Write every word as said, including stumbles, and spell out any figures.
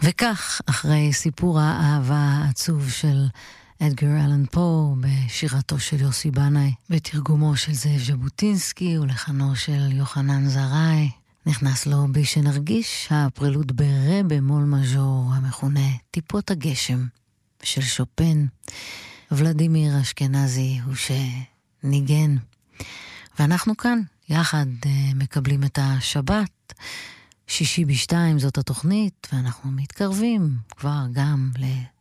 וכך, אחרי סיפור האהבה העצוב של אדגר אלן פו, בשירתו של יוסי בנאי, בתרגומו של זאב ז'בוטינסקי ולחנו של יוחנן זרעי, נכנס לו בי שנרגיש הפרלוד ברה במול מז'ור, המכונה טיפות הגשם, של שופן. ולדימיר אשכנזי הוא שניגן. ואנחנו כאן, יחד מקבלים את השבת, שישי בשתיים זאת התוכנית, ואנחנו מתקרבים כבר גם ל...